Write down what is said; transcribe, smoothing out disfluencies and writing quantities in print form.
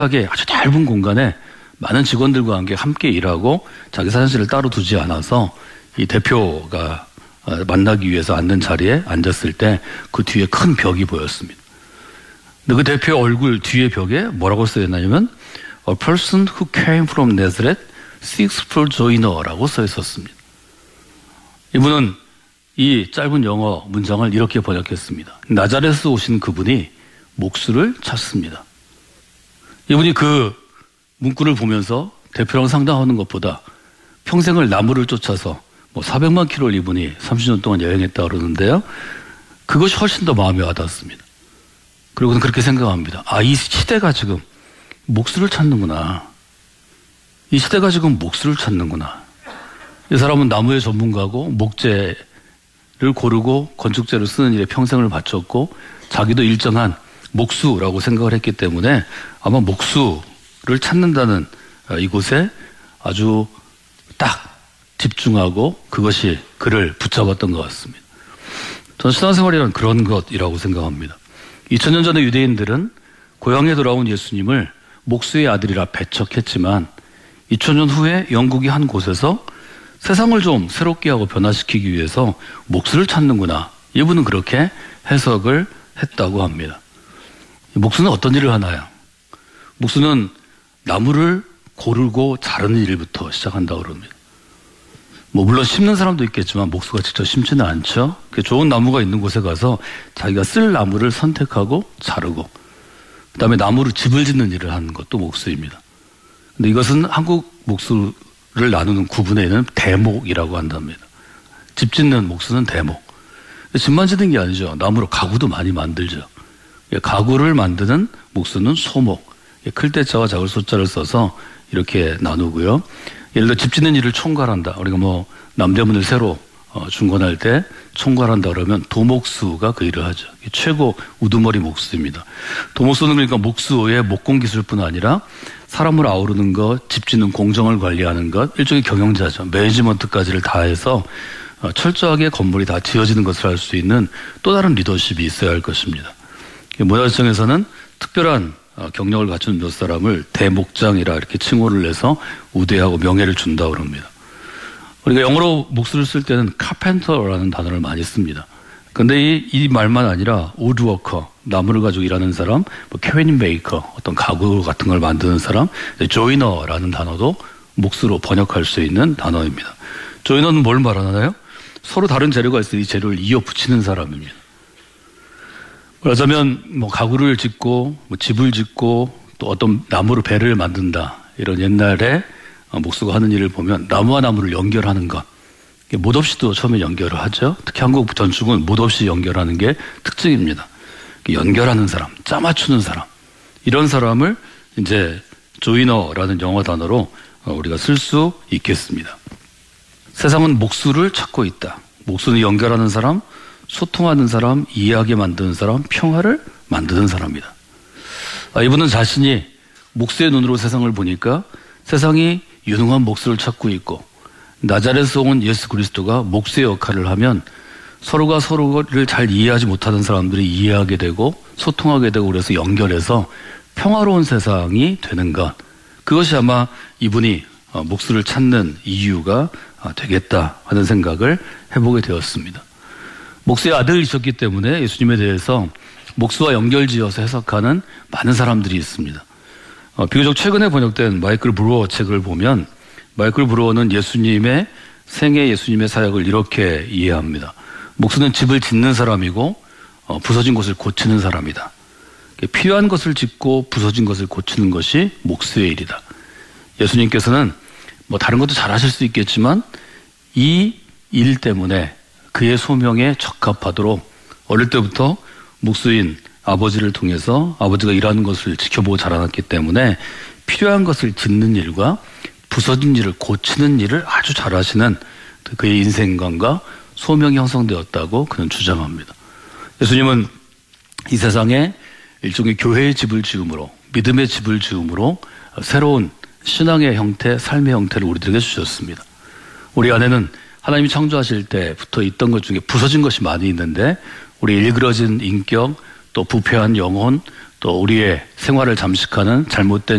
아주 넓은 공간에 많은 직원들과 함께 일하고 자기 사무실을 따로 두지 않아서 이 대표가 만나기 위해서 앉는 자리에 앉았을 때 그 뒤에 큰 벽이 보였습니다. 근데 그 대표의 얼굴 뒤에 벽에 뭐라고 써 있냐면 A person who came from Nazareth seeks for joiner라고 써 있었습니다. 이분은 이 짧은 영어 문장을 이렇게 번역했습니다. 나자렛에서 오신 그분이 목수를 찾습니다. 이분이 그 문구를 보면서 대표랑 상담하는 것보다 평생을 나무를 쫓아서 400만 킬로를 이분이 30년 동안 여행했다 그러는데요. 그것이 훨씬 더 마음에 와닿았습니다. 그리고는 그렇게 생각합니다. 이 시대가 지금 목수를 찾는구나. 이 시대가 지금 목수를 찾는구나. 이 사람은 나무의 전문가고 목재를 고르고 건축재를 쓰는 일에 평생을 바쳤고 자기도 일정한 목수라고 생각을 했기 때문에 아마 목수를 찾는다는 이곳에 아주 딱 집중하고 그것이 그를 붙잡았던 것 같습니다. 저는 신앙생활이란 그런 것이라고 생각합니다. 2000년 전에 유대인들은 고향에 돌아온 예수님을 목수의 아들이라 배척했지만 2000년 후에 영국의 한 곳에서 세상을 좀 새롭게 하고 변화시키기 위해서 목수를 찾는구나. 이분은 그렇게 해석을 했다고 합니다. 목수는 어떤 일을 하나요? 목수는 나무를 고르고 자르는 일부터 시작한다고 그럽니다. 물론 심는 사람도 있겠지만 목수가 직접 심지는 않죠. 좋은 나무가 있는 곳에 가서 자기가 쓸 나무를 선택하고 자르고 그 다음에 나무로 집을 짓는 일을 하는 것도 목수입니다. 근데 이것은 한국 목수를 나누는 구분에는 대목이라고 한답니다. 집 짓는 목수는 대목. 집만 짓는 게 아니죠. 나무로 가구도 많이 만들죠. 가구를 만드는 목수는 소목. 클 때자와 작을 소자를 써서 이렇게 나누고요. 예를 들어 집 짓는 일을 총괄한다. 우리가 남대문을 새로 중건할 때 총괄한다 그러면 도목수가 그 일을 하죠. 최고 우두머리 목수입니다. 도목수는 그러니까 목수의 목공 기술뿐 아니라 사람을 아우르는 것, 집 짓는 공정을 관리하는 것, 일종의 경영자죠. 매니지먼트까지를 다 해서 철저하게 건물이 다 지어지는 것을 할 수 있는 또 다른 리더십이 있어야 할 것입니다. 문화재청에서는 특별한 경력을 갖춘 몇 사람을 대목장이라 이렇게 칭호를 내서 우대하고 명예를 준다고 합니다. 우리가 영어로 목수를 쓸 때는 카펜터라는 단어를 많이 씁니다. 근데 이 말만 아니라 우드워커, 나무를 가지고 일하는 사람, 캐비닛 메이커, 어떤 가구 같은 걸 만드는 사람, 조이너라는 단어도 목수로 번역할 수 있는 단어입니다. 조이너는 뭘 말하나요? 서로 다른 재료가 있으니 이 재료를 이어 붙이는 사람입니다. 그러자면 가구를 짓고 집을 짓고 또 어떤 나무로 배를 만든다. 이런 옛날에 목수가 하는 일을 보면 나무와 나무를 연결하는 것. 못 없이도 처음에 연결을 하죠. 특히 한국 전축은 못 없이 연결하는 게 특징입니다. 연결하는 사람, 짜맞추는 사람. 이런 사람을 이제 조이너라는 영어 단어로 우리가 쓸 수 있겠습니다. 세상은 목수를 찾고 있다. 목수는 연결하는 사람, 소통하는 사람, 이해하게 만드는 사람, 평화를 만드는 사람이다. 이분은 자신이 목수의 눈으로 세상을 보니까 세상이 유능한 목수를 찾고 있고 나자렛에서 온 예수 그리스도가 목수의 역할을 하면 서로가 서로를 잘 이해하지 못하는 사람들이 이해하게 되고 소통하게 되고 그래서 연결해서 평화로운 세상이 되는 것. 그것이 아마 이분이 목수를 찾는 이유가 되겠다 하는 생각을 해보게 되었습니다. 목수의 아들이셨기 때문에 예수님에 대해서 목수와 연결지어서 해석하는 많은 사람들이 있습니다. 비교적 최근에 번역된 마이클 브루어 책을 보면 마이클 브루어는 예수님의 생애 예수님의 사역을 이렇게 이해합니다. 목수는 집을 짓는 사람이고 부서진 것을 고치는 사람이다. 필요한 것을 짓고 부서진 것을 고치는 것이 목수의 일이다. 예수님께서는 다른 것도 잘하실 수 있겠지만 이 일 때문에 그의 소명에 적합하도록 어릴 때부터 목수인 아버지를 통해서 아버지가 일하는 것을 지켜보고 자라났기 때문에 필요한 것을 짓는 일과 부서진 일을 고치는 일을 아주 잘하시는 그의 인생관과 소명이 형성되었다고 그는 주장합니다. 예수님은 이 세상에 일종의 교회의 집을 지음으로 믿음의 집을 지음으로 새로운 신앙의 형태, 삶의 형태를 우리들에게 주셨습니다. 우리 안에는 하나님이 창조하실 때부터 있던 것 중에 부서진 것이 많이 있는데 우리 일그러진 인격, 또 부패한 영혼, 또 우리의 생활을 잠식하는 잘못된